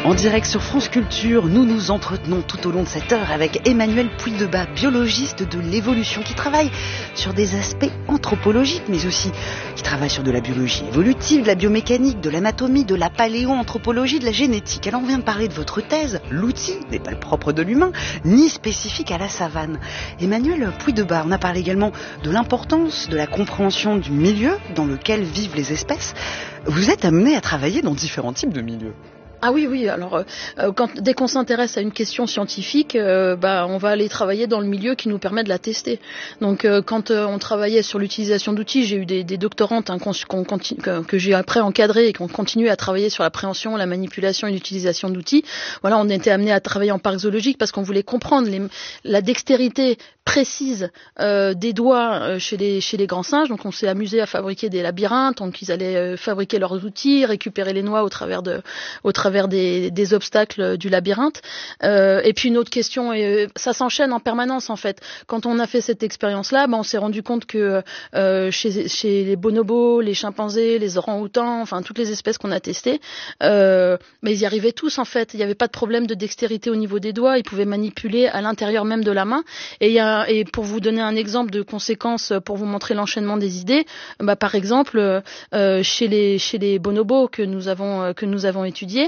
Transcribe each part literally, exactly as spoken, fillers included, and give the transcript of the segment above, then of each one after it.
En direct sur France Culture, nous nous entretenons tout au long de cette heure avec Emmanuel Puydebas, biologiste de l'évolution, qui travaille sur des aspects anthropologiques, mais aussi qui travaille sur de la biologie évolutive, de la biomécanique, de l'anatomie, de la paléoanthropologie, de la génétique. Alors on vient de parler de votre thèse. L'outil n'est pas le propre de l'humain, ni spécifique à la savane. Emmanuel Puydebas, on a parlé également de l'importance de la compréhension du milieu dans lequel vivent les espèces. Vous êtes amené à travailler dans différents types de milieux. Ah oui, oui. Alors, euh, quand, dès qu'on s'intéresse à une question scientifique, euh, bah, on va aller travailler dans le milieu qui nous permet de la tester. Donc, euh, quand euh, on travaillait sur l'utilisation d'outils, j'ai eu des, des doctorantes hein, qu'on, qu'on continue, que, que j'ai après encadrées et qu'on continue à travailler sur la préhension, la manipulation et l'utilisation d'outils. Voilà, on était amené à travailler en parc zoologique parce qu'on voulait comprendre les, la dextérité précise euh, des doigts euh, chez les chez les grands singes. Donc, on s'est amusé à fabriquer des labyrinthes. Donc, ils allaient euh, fabriquer leurs outils, récupérer les noix au travers de au travers vers des, des obstacles du labyrinthe. Euh, et puis une autre question, et ça s'enchaîne en permanence en fait. Quand on a fait cette expérience-là, ben, on s'est rendu compte que euh, chez, chez les bonobos, les chimpanzés, les orang-outans, enfin toutes les espèces qu'on a testées, euh, mais ils y arrivaient tous en fait. Il n'y avait pas de problème de dextérité au niveau des doigts. Ils pouvaient manipuler à l'intérieur même de la main. Et, il y a, et pour vous donner un exemple de conséquences, pour vous montrer l'enchaînement des idées, bah, par exemple, euh, chez les chez les bonobos que nous avons que nous avons étudiés,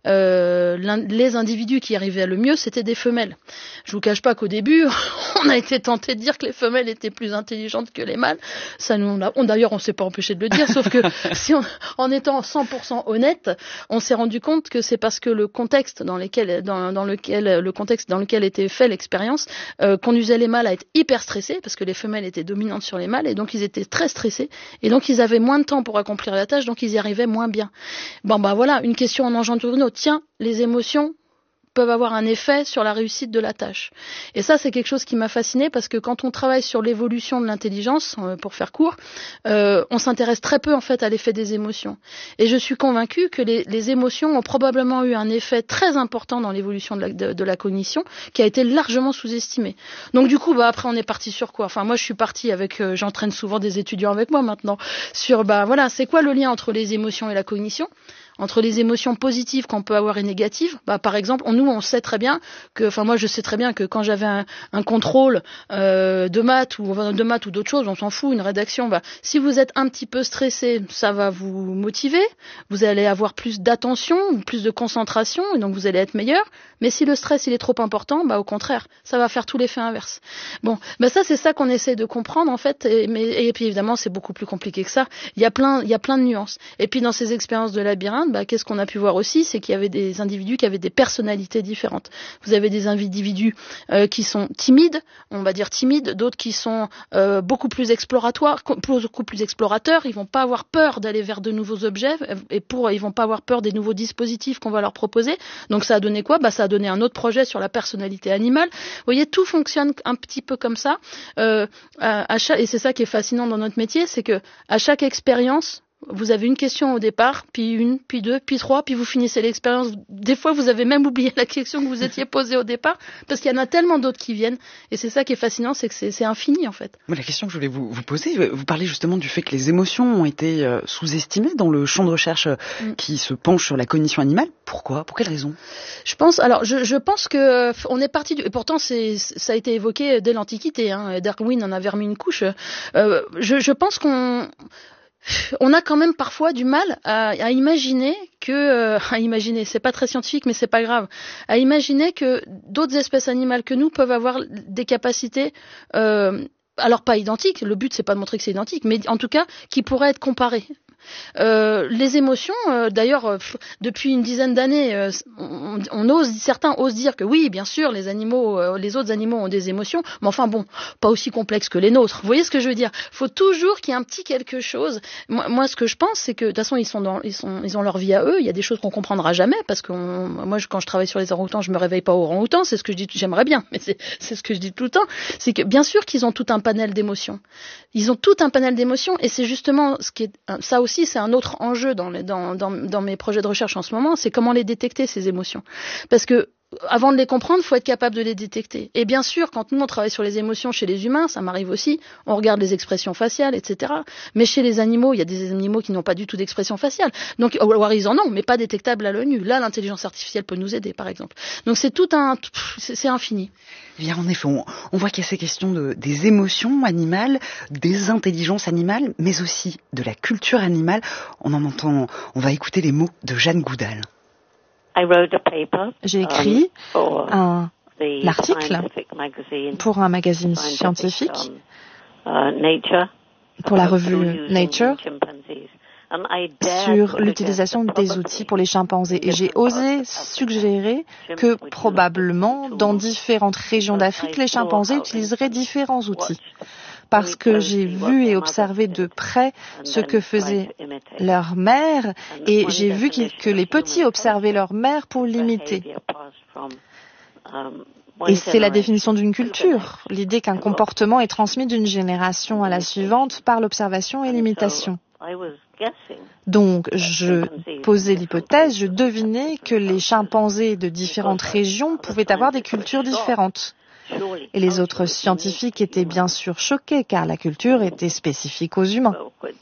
Euh, les individus qui arrivaient le mieux, c'était des femelles. Je vous cache pas qu'au début, on a été tenté de dire que les femelles étaient plus intelligentes que les mâles. Ça, nous, on a, on, d'ailleurs, on s'est pas empêché de le dire, sauf que si on, en étant cent pour cent honnête, on s'est rendu compte que c'est parce que le contexte dans lequel, dans, dans lequel, le contexte dans lequel était fait l'expérience, euh, conduisait les mâles à être hyper stressés, parce que les femelles étaient dominantes sur les mâles, et donc ils étaient très stressés, et donc ils avaient moins de temps pour accomplir la tâche, donc ils y arrivaient moins bien. Bon, bah voilà, une question en engendre une autre. Tiens, les émotions peuvent avoir un effet sur la réussite de la tâche. Et ça, c'est quelque chose qui m'a fascinée parce que quand on travaille sur l'évolution de l'intelligence, euh, pour faire court, euh, on s'intéresse très peu en fait à l'effet des émotions. Et je suis convaincue que les, les émotions ont probablement eu un effet très important dans l'évolution de la, de, de la cognition qui a été largement sous-estimé. Donc du coup, bah après, on est parti sur quoi ? Enfin, moi, je suis partie avec, euh, j'entraîne souvent des étudiants avec moi maintenant sur, bah voilà, c'est quoi le lien entre les émotions et la cognition ? Entre les émotions positives qu'on peut avoir et négatives, bah par exemple, on, nous on sait très bien que, enfin moi je sais très bien que quand j'avais un, un contrôle euh, de maths ou de maths ou d'autres choses, on s'en fout, une rédaction, bah si vous êtes un petit peu stressé, ça va vous motiver, vous allez avoir plus d'attention, plus de concentration et donc vous allez être meilleur. Mais si le stress il est trop important, bah au contraire, ça va faire tout l'effet inverse. Bon, bah ça c'est ça qu'on essaie de comprendre en fait, et, mais et puis évidemment c'est beaucoup plus compliqué que ça. Il y a plein, il y a plein de nuances. Et puis dans ces expériences de labyrinthe, bah, qu'est-ce qu'on a pu voir aussi, c'est qu'il y avait des individus qui avaient des personnalités différentes. Vous avez des individus euh, qui sont timides, on va dire timides, d'autres qui sont euh, beaucoup plus exploratoires, beaucoup plus explorateurs. Ils vont pas avoir peur d'aller vers de nouveaux objets et pour, ils vont pas avoir peur des nouveaux dispositifs qu'on va leur proposer. Donc ça a donné quoi ? Bah, ça a donné un autre projet sur la personnalité animale. Vous voyez, tout fonctionne un petit peu comme ça. Euh, à, à chaque, et c'est ça qui est fascinant dans notre métier, c'est que à chaque expérience, vous avez une question au départ, puis une, puis deux, puis trois, puis vous finissez l'expérience. Des fois, vous avez même oublié la question que vous étiez posée au départ, parce qu'il y en a tellement d'autres qui viennent. Et c'est ça qui est fascinant, c'est que c'est, c'est infini, en fait. La question que je voulais vous, vous poser, vous parlez justement du fait que les émotions ont été euh, sous-estimées dans le champ de recherche euh, mm. qui se penche sur la cognition animale. Pourquoi ? Pour quelle raison ? Je pense, alors, je, je pense que euh, on est parti du, et pourtant, c'est, ça a été évoqué dès l'Antiquité, hein. Darwin en avait remis une couche. Euh, je, je pense qu'on On a quand même parfois du mal à, à imaginer que, euh, à imaginer, c'est pas très scientifique, mais c'est pas grave, à imaginer que d'autres espèces animales que nous peuvent avoir des capacités, euh, alors pas identiques. Le but c'est pas de montrer que c'est identique, mais en tout cas qui pourraient être comparées. Euh, les émotions, euh, d'ailleurs, euh, depuis une dizaine d'années, euh, on, on ose, certains osent dire que oui, bien sûr, les animaux, euh, les autres animaux ont des émotions, mais enfin bon, pas aussi complexes que les nôtres. Vous voyez ce que je veux dire ? Faut toujours qu'il y ait un petit quelque chose. Moi, moi ce que je pense, c'est que de toute façon, ils sont dans, ils sont, ils ont leur vie à eux. Il y a des choses qu'on comprendra jamais parce que moi, je, quand je travaille sur les orang-outans, je me réveille pas orang-outans. C'est ce que je dis. J'aimerais bien, mais c'est, c'est ce que je dis tout le temps. C'est que bien sûr qu'ils ont tout un panel d'émotions. Ils ont tout un panel d'émotions, et c'est justement ce qui est ça aussi. C'est un autre enjeu dans, les, dans, dans, dans mes projets de recherche en ce moment, c'est comment les détecter, ces émotions. Parce que avant de les comprendre, il faut être capable de les détecter. Et bien sûr, quand nous, on travaille sur les émotions chez les humains, ça m'arrive aussi, on regarde les expressions faciales, et cetera. Mais chez les animaux, il y a des animaux qui n'ont pas du tout d'expression faciale. Donc, ou alors ils en ont, mais pas détectables à l'œil nu. Là, l'intelligence artificielle peut nous aider, par exemple. Donc, c'est tout un... c'est infini. Eh bien, en effet, on, on voit qu'il y a ces questions de, des émotions animales, des intelligences animales, mais aussi de la culture animale. On en entend... On va écouter les mots de Jeanne Goodall. J'ai écrit un article pour un magazine scientifique, pour la revue Nature, sur l'utilisation des outils pour les chimpanzés. Et j'ai osé suggérer que probablement, dans différentes régions d'Afrique, les chimpanzés utiliseraient différents outils. Parce que j'ai vu et observé de près ce que faisait leur mère et j'ai vu que les petits observaient leur mère pour l'imiter. Et c'est la définition d'une culture, l'idée qu'un comportement est transmis d'une génération à la suivante par l'observation et l'imitation. Donc, je posais l'hypothèse, je devinais que les chimpanzés de différentes régions pouvaient avoir des cultures différentes. Et les autres scientifiques étaient bien sûr choqués car la culture était spécifique aux humains.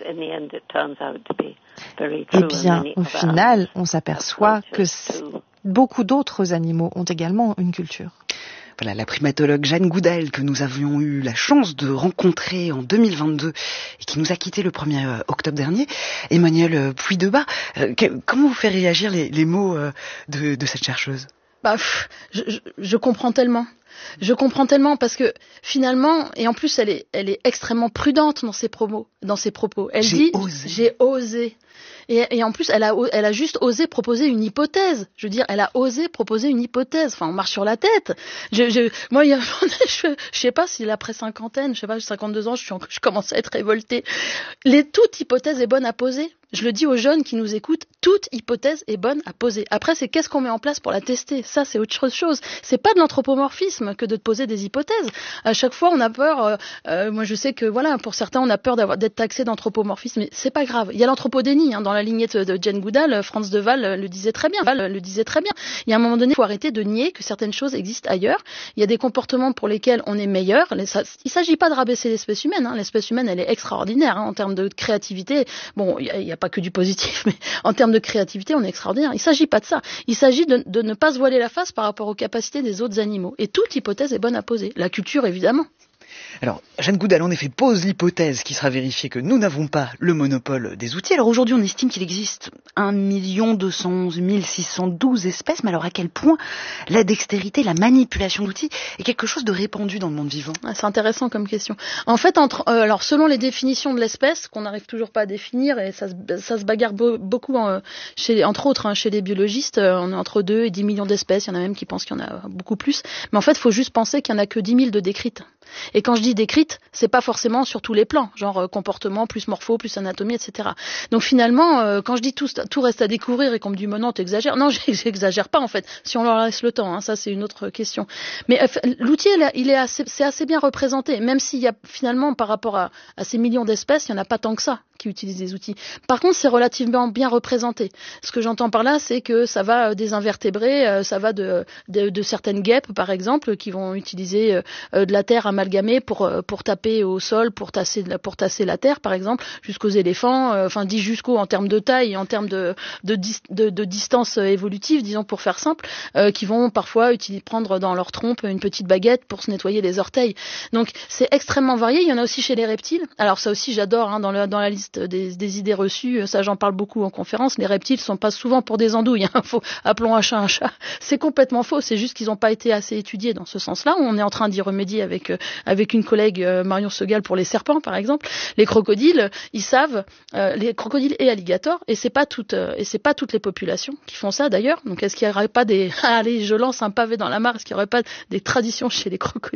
Eh bien, au final, on s'aperçoit que beaucoup d'autres animaux ont également une culture. Voilà, la primatologue Jeanne Goodall que nous avions eu la chance de rencontrer en deux mille vingt-deux et qui nous a quittés le premier octobre dernier. Emmanuel Puydebas, euh, que, comment vous fait réagir les, les mots euh, de, de cette chercheuse ? Bah, pff, je, je, je comprends tellement. Je comprends tellement parce que finalement, et en plus elle est, elle est extrêmement prudente dans ses propos. Dans ses propos. Elle j'ai dit, osé. j'ai osé. Et, et en plus, elle a, elle a juste osé proposer une hypothèse. Je veux dire, elle a osé proposer une hypothèse. Enfin, on marche sur la tête. Je, je, moi, il y a, je, je sais pas si après cinquantaine, je sais pas, j'ai cinquante-deux ans, je, suis en, je commence à être révoltée. Les, toute hypothèse est bonne à poser. Je le dis aux jeunes qui nous écoutent, toute hypothèse est bonne à poser. Après, c'est qu'est-ce qu'on met en place pour la tester. Ça, c'est autre chose. C'est pas de l'anthropomorphisme que de poser des hypothèses. À chaque fois, on a peur. Euh, euh, moi, je sais que voilà, pour certains, on a peur d'avoir d'être taxé d'anthropomorphisme, mais c'est pas grave. Il y a l'anthropodénie hein, dans la lignée de, de Jane Goodall. Franz de Waal le disait très bien. Waal le disait très bien. Il y a un moment donné, il faut arrêter de nier que certaines choses existent ailleurs. Il y a des comportements pour lesquels on est meilleur. Les, ça, il s'agit pas de rabaisser l'espèce humaine. Hein. L'espèce humaine, elle est extraordinaire hein, en termes de créativité. Bon, il y a, il y a pas que du positif, mais en termes de créativité, on est extraordinaire. Il ne s'agit pas de ça. Il s'agit de, de ne pas se voiler la face par rapport aux capacités des autres animaux. Et toute hypothèse est bonne à poser. La culture, évidemment. Alors, Jeanne Goodall, en effet, pose l'hypothèse qui sera vérifiée que nous n'avons pas le monopole des outils. Alors aujourd'hui, on estime qu'il existe un million deux cent onze mille six cent douze espèces, mais alors à quel point la dextérité, la manipulation d'outils est quelque chose de répandu dans le monde vivant ? Ah, c'est intéressant comme question. En fait, entre, euh, alors selon les définitions de l'espèce, qu'on n'arrive toujours pas à définir, et ça, ça se bagarre be- beaucoup, en, chez, entre autres, hein, chez les biologistes, euh, on est entre deux et dix millions d'espèces, il y en a même qui pensent qu'il y en a beaucoup plus, mais en fait, il faut juste penser qu'il n'y en a que dix mille de décrites. Et quand je dis décrites, c'est pas forcément sur tous les plans, genre euh, comportement, plus morpho, plus anatomie, et cetera. Donc finalement, euh, quand je dis tout, tout reste à découvrir et qu'on me dit mais non, t'exagères. Non, j'exagère pas en fait. Si on leur laisse le temps, hein, ça c'est une autre question. Mais euh, l'outil, il est assez, c'est assez bien représenté, même s'il y a finalement par rapport à, à ces millions d'espèces, il y en a pas tant que ça qui utilisent des outils. Par contre, c'est relativement bien représenté. Ce que j'entends par là, c'est que ça va des invertébrés, ça va de, de, de certaines guêpes, par exemple, qui vont utiliser de la terre amalgamée pour, pour taper au sol, pour tasser, pour tasser la terre, par exemple, jusqu'aux éléphants, enfin, dit jusqu'au en termes de taille et en termes de, de, de, de distance évolutive, disons, pour faire simple, euh, qui vont parfois utiliser, prendre dans leur trompe une petite baguette pour se nettoyer les orteils. Donc, c'est extrêmement varié. Il y en a aussi chez les reptiles. Alors, ça aussi, j'adore, hein, dans, le, dans la liste Des, des idées reçues, ça j'en parle beaucoup en conférence, les reptiles sont pas souvent pour des andouilles, hein. Faut, appelons un chat un chat, c'est complètement faux, c'est juste qu'ils n'ont pas été assez étudiés dans ce sens-là, on est en train d'y remédier avec, euh, avec une collègue euh, Marion Segal pour les serpents par exemple, les crocodiles, ils savent, euh, les crocodiles et alligators, et c'est pas toutes, euh, et c'est pas toutes les populations qui font ça d'ailleurs, donc est-ce qu'il n'y aurait pas des, allez je lance un pavé dans la mare, est-ce qu'il n'y aurait pas des traditions chez les crocodiles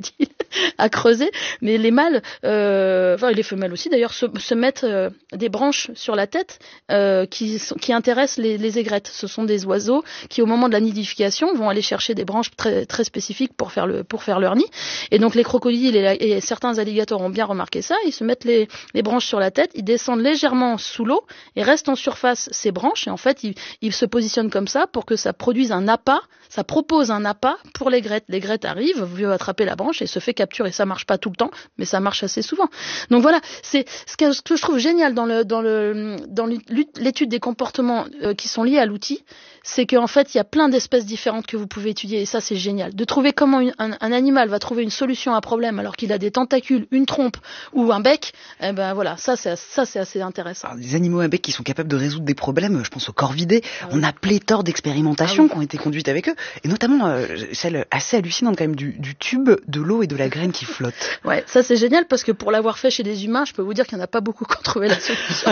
à creuser. Mais les mâles, euh, enfin les femelles aussi d'ailleurs, se, se mettent euh, des branches sur la tête euh, qui, qui intéressent les, les aigrettes. Ce sont des oiseaux qui, au moment de la nidification, vont aller chercher des branches très, très spécifiques pour faire, le, pour faire leur nid. Et donc les crocodiles et, la, et certains alligators ont bien remarqué ça. Ils se mettent les, les branches sur la tête, ils descendent légèrement sous l'eau et restent en surface ces branches. Et en fait, ils, ils se positionnent comme ça pour que ça produise un appât. Ça propose un appât pour l'aigrette. L'aigrette arrive, veut attraper la branche et se fait capturer. Ça marche pas tout le temps, mais ça marche assez souvent. Donc voilà, c'est ce que, ce que je trouve génial dans, le, dans, le, dans l'étude des comportements euh, qui sont liés à l'outil, c'est qu'en fait, il y a plein d'espèces différentes que vous pouvez étudier, et ça, c'est génial. De trouver comment une, un, un animal va trouver une solution à un problème alors qu'il a des tentacules, une trompe ou un bec, eh ben voilà, ça, c'est, ça, c'est assez intéressant. Alors, des animaux à bec qui sont capables de résoudre des problèmes, je pense aux corvidés, ah oui. On a pléthore d'expérimentations ah oui. qui ont été conduites avec eux, et notamment euh, celle assez hallucinante quand même du, du tube, de l'eau et de la graine qui flottent. Ouais, ça c'est génial parce que pour l'avoir fait chez des humains, je peux vous dire qu'il n'y en a pas beaucoup qui ont trouvé la solution.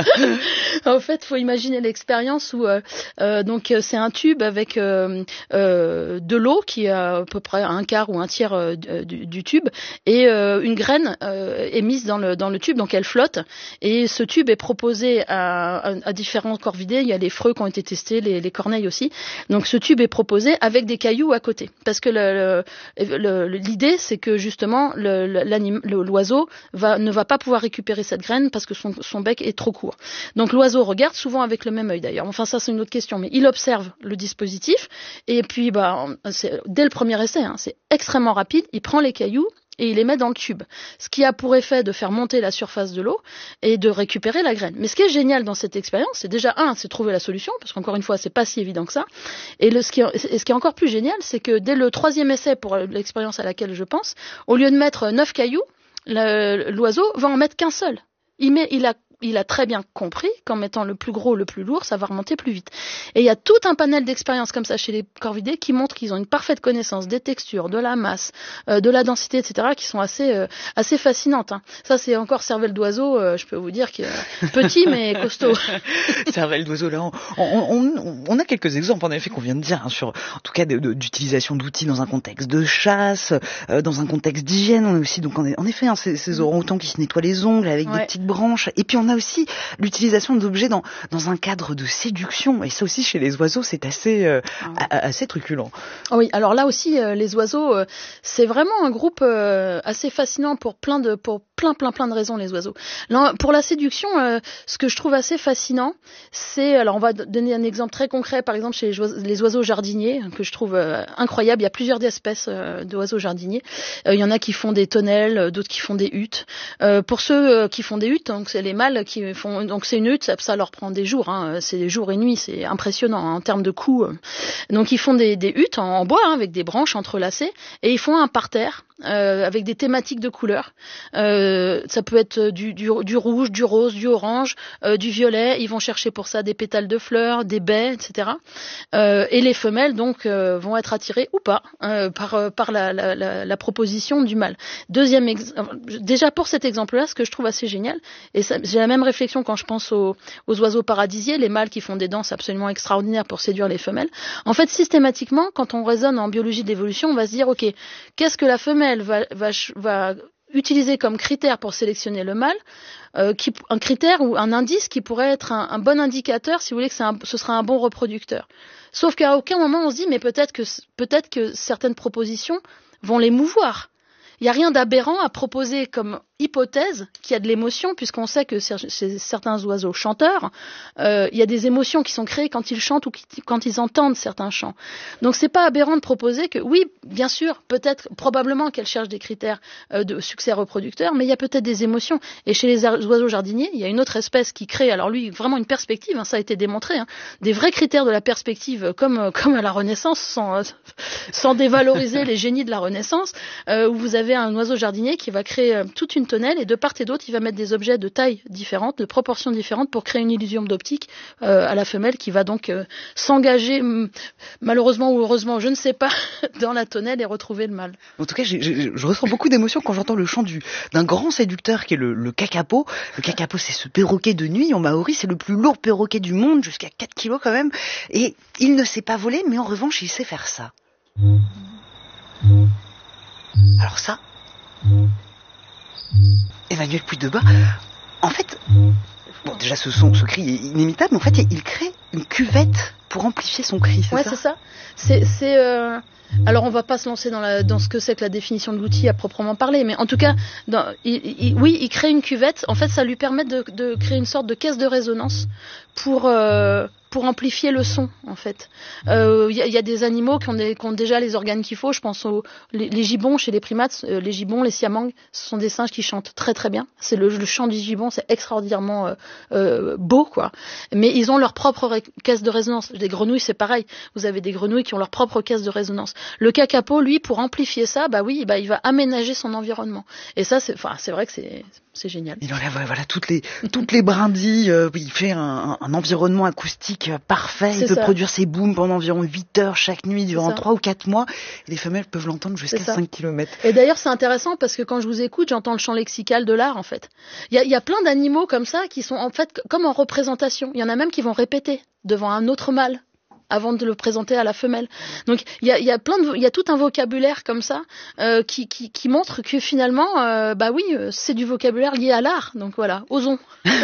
En fait, il faut imaginer l'expérience où euh, euh, donc c'est un tube avec euh, euh, de l'eau qui est à peu près un quart ou un tiers euh, du, du tube et euh, une graine euh, est mise dans le dans le tube, donc elle flotte. Et ce tube est proposé à, à, à différents corvidés. Il y a les freux qui ont été testés, les, les corneilles aussi. Donc ce tube est proposé avec des cailloux à côté, parce que le, le, le, l'idée c'est que justement le, le, l'oiseau va, ne va pas pouvoir récupérer cette graine parce que son, son bec est trop court. Donc l'oiseau regarde souvent avec le même œil d'ailleurs. Enfin ça c'est une autre question, mais il observe le dispositif et puis bah c'est, dès le premier essai, hein, c'est extrêmement rapide. Il prend les cailloux et il les met dans le tube, ce qui a pour effet de faire monter la surface de l'eau et de récupérer la graine. Mais ce qui est génial dans cette expérience, c'est déjà un, c'est trouver la solution, parce qu'encore une fois, c'est pas si évident que ça. Et, le, ce, qui est, et ce qui est encore plus génial, c'est que dès le troisième essai, pour l'expérience à laquelle je pense, au lieu de mettre neuf cailloux, le, l'oiseau va en mettre qu'un seul. Il met, il a Il a très bien compris qu'en mettant le plus gros, le plus lourd, ça va remonter plus vite. Et il y a tout un panel d'expériences comme ça chez les corvidés qui montrent qu'ils ont une parfaite connaissance des textures, de la masse, euh, de la densité, et cetera, qui sont assez euh, assez fascinantes. Hein. Ça, c'est encore cervelle d'oiseau, euh, je peux vous dire, qui est petit mais costaud. Cervelle d'oiseau, là, on, on, on, on a quelques exemples, en effet, qu'on vient de dire, hein, sur, en tout cas, de, de, d'utilisation d'outils dans un contexte de chasse, euh, dans un contexte d'hygiène. On a aussi, donc, en effet, hein, ces, ces orang-outans qui se nettoient les ongles avec ouais. des petites branches. Et puis, on On a aussi l'utilisation d'objets dans, dans un cadre de séduction. Et ça aussi, chez les oiseaux, c'est assez, euh, ah. assez truculent. Oui, alors là aussi, euh, les oiseaux, euh, c'est vraiment un groupe euh, assez fascinant pour plein de, pour plein, plein, plein de raisons, les oiseaux. Là, pour la séduction, euh, ce que je trouve assez fascinant, c'est, alors on va donner un exemple très concret, par exemple, chez les oiseaux, les oiseaux jardiniers, que je trouve euh, incroyable. Il y a plusieurs espèces euh, d'oiseaux jardiniers. Euh, il y en a qui font des tonnelles, d'autres qui font des huttes. Euh, pour ceux euh, qui font des huttes, donc c'est les mâles qui font, donc c'est une hutte, ça, ça leur prend des jours, hein, c'est des jours et nuits, c'est impressionnant hein, en termes de coûts. Donc ils font des, des huttes en, en bois hein, avec des branches entrelacées et ils font un parterre. Euh, avec des thématiques de couleurs. Euh, ça peut être du, du, du rouge, du rose, du orange, euh, du violet. Ils vont chercher pour ça des pétales de fleurs, des baies, et cetera. Euh, et les femelles donc euh, vont être attirées ou pas euh, par par la, la, la, la proposition du mâle. Deuxième ex- déjà pour cet exemple-là, ce que je trouve assez génial, et ça, j'ai la même réflexion quand je pense aux, aux oiseaux paradisiers, les mâles qui font des danses absolument extraordinaires pour séduire les femelles. En fait, systématiquement, quand on raisonne en biologie de l'évolution, on va se dire ok, qu'est-ce que la femelle Va, va, va utiliser comme critère pour sélectionner le mâle, euh, qui, un critère ou un indice qui pourrait être un, un bon indicateur, si vous voulez, que c'est un, ce sera un bon reproducteur. Sauf qu'à aucun moment on se dit, mais peut-être que, peut-être que certaines propositions vont l'émouvoir. Il n'y a rien d'aberrant à proposer comme hypothèse qu'il y a de l'émotion, puisqu'on sait que chez certains oiseaux chanteurs, euh, il y a des émotions qui sont créées quand ils chantent ou qui, quand ils entendent certains chants. Donc c'est pas aberrant de proposer que, oui, bien sûr, peut-être, probablement qu'elles cherchent des critères euh, de succès reproducteur, mais il y a peut-être des émotions. Et chez les oiseaux jardiniers, il y a une autre espèce qui crée, alors lui, vraiment une perspective, hein, ça a été démontré, hein, des vrais critères de la perspective, comme, comme à la Renaissance, sans, sans dévaloriser les génies de la Renaissance, euh, où vous avez un oiseau jardinier qui va créer euh, toute une tonnelle et de part et d'autre, il va mettre des objets de taille différente, de proportions différentes pour créer une illusion d'optique euh, à la femelle qui va donc euh, s'engager, m- malheureusement ou heureusement, je ne sais pas, dans la tonnelle et retrouver le mâle. En tout cas, j'ai, j'ai, je ressens beaucoup d'émotions quand j'entends le chant du, d'un grand séducteur qui est le, le kakapo. Le kakapo, c'est ce perroquet de nuit. En maori, c'est le plus lourd perroquet du monde, jusqu'à quatre kilos quand même. Et il ne sait pas voler, mais en revanche, il sait faire ça. Alors ça, Emmanuel Puydebas, en fait, bon, déjà ce son, ce cri est inimitable, mais en fait, il crée une cuvette pour amplifier son cri, c'est ouais, ça? Ouais, c'est ça. C'est, c'est, euh... alors on va pas se lancer dans, la, dans ce que c'est que la définition de l'outil à proprement parler, mais en tout cas, dans, il, il, oui, il crée une cuvette. En fait, ça lui permet de, de créer une sorte de caisse de résonance pour euh, pour amplifier le son. En fait, il euh, y, y a des animaux qui ont, des, qui ont déjà les organes qu'il faut. Je pense aux les, les gibbons chez les primates, euh, les gibbons, les siamangs, ce sont des singes qui chantent très très bien. C'est le, le chant du gibbon, c'est extraordinairement euh, euh, beau, quoi. Mais ils ont leur propre ré- caisse de résonance. Des grenouilles, c'est pareil. Vous avez des grenouilles qui ont leur propre caisse de résonance. Le kakapo, lui, pour amplifier ça, bah oui, bah il va aménager son environnement. Et ça, c'est, enfin, c'est vrai que c'est, c'est génial. Il enlève voilà toutes les toutes les brindilles. Euh, il fait un, un environnement acoustique parfait. C'est il peut ça. Produire ses booms pendant environ huit heures chaque nuit durant trois ou quatre mois. Et les femelles peuvent l'entendre jusqu'à cinq kilomètres. Et d'ailleurs, c'est intéressant parce que quand je vous écoute, j'entends le chant lexical de l'art, en fait. Il y a, il y a plein d'animaux comme ça qui sont en fait comme en représentation. Il y en a même qui vont répéter devant un autre mâle avant de le présenter à la femelle. Donc il y a, y a plein de, il y a tout un vocabulaire comme ça euh, qui, qui, qui montre que finalement, euh, bah oui, c'est du vocabulaire lié à l'art. Donc voilà, osons.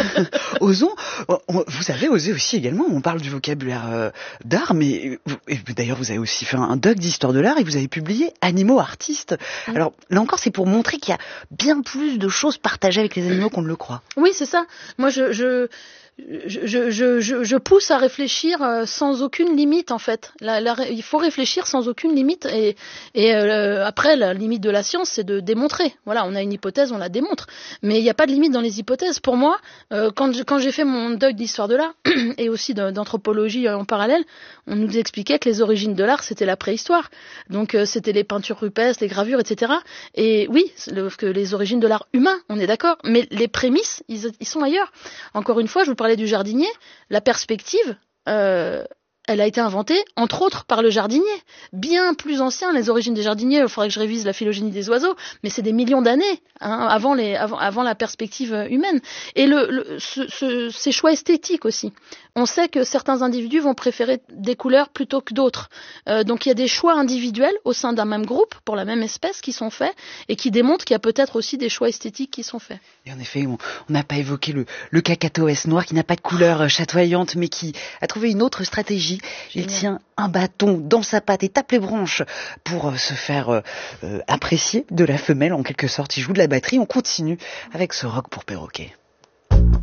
Osons. Vous savez oser aussi également. On parle du vocabulaire euh, d'art, mais vous, et d'ailleurs vous avez aussi fait un doc d'histoire de l'art et vous avez publié Animaux artistes. Mmh. Alors là encore, c'est pour montrer qu'il y a bien plus de choses partagées avec les animaux qu'on ne le croit. Oui, c'est ça. Moi, je, je Je, je, je, je pousse à réfléchir sans aucune limite, en fait. La, la, il faut réfléchir sans aucune limite. Et, et euh, après, la limite de la science, c'est de démontrer. Voilà, on a une hypothèse, on la démontre. Mais il n'y a pas de limite dans les hypothèses. Pour moi, euh, quand, quand j'ai fait mon doc d'histoire de l'art et aussi d'anthropologie en parallèle, on nous expliquait que les origines de l'art, c'était la préhistoire. Donc, euh, c'était les peintures rupestres, les gravures, et cetera. Et oui, le, que les origines de l'art humain, on est d'accord. Mais les prémices, ils, ils sont ailleurs. Encore une fois, je vous parlais du jardinier, la perspective, euh, elle a été inventée, entre autres, par le jardinier. Bien plus ancien, les origines des jardiniers, il faudrait que je révise la phylogénie des oiseaux, mais c'est des millions d'années hein, avant, les, avant, avant la perspective humaine. Et le, le, ce, ce, ces choix esthétiques aussi. On sait que certains individus vont préférer des couleurs plutôt que d'autres. Euh, donc il y a des choix individuels au sein d'un même groupe, pour la même espèce, qui sont faits, et qui démontrent qu'il y a peut-être aussi des choix esthétiques qui sont faits. Et en effet, on n'a pas évoqué le, le kakatoès noir, qui n'a pas de couleur chatoyante, mais qui a trouvé une autre stratégie. Génial. Il tient un bâton dans sa patte et tape les branches pour euh, se faire euh, euh, apprécier de la femelle, en quelque sorte. Il joue de la batterie. On continue avec ce rock pour perroquet.